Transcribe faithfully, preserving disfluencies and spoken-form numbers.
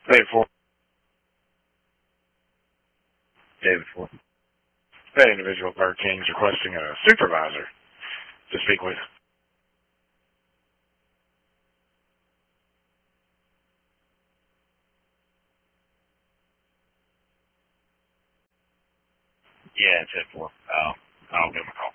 David Ford. David Ford. That individual Burger King's requesting a supervisor to speak with. Yeah, it's at four. Oh, I'll give him a call.